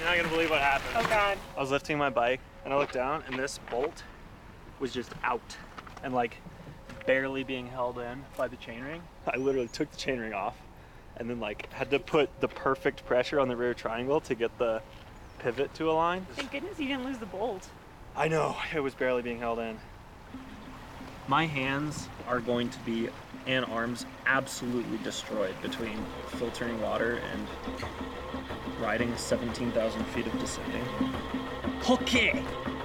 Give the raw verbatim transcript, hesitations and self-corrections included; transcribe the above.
not gonna believe what happened. Oh God. I was lifting my bike and I looked down and this bolt was just out and like barely being held in by the chainring. I literally took the chainring off and then like had to put the perfect pressure on the rear triangle to get the pivot to align. Thank goodness you didn't lose the bolt. I know, it was barely being held in. My hands are going to be, and arms, absolutely destroyed between filtering water and riding seventeen thousand feet of descending. Okay.